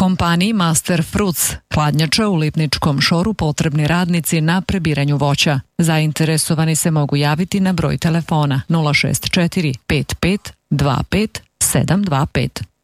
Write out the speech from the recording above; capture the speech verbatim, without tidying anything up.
Kompaniji Master Fruits hladnjača u Lipničkom šoru potrebni radnici na prebiranju voća. Zainteresovani se mogu javiti na broj telefona nula šest četiri pet pet dva pet sedam dva pet.